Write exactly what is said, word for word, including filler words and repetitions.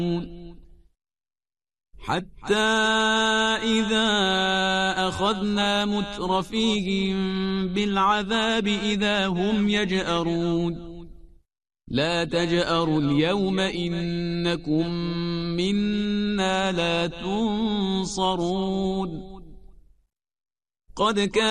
حتى إذا أخذنا مترفيهم بالعذاب إذا هم يجأرون لا تجأروا اليوم إنكم منا لا تنصرون قد كان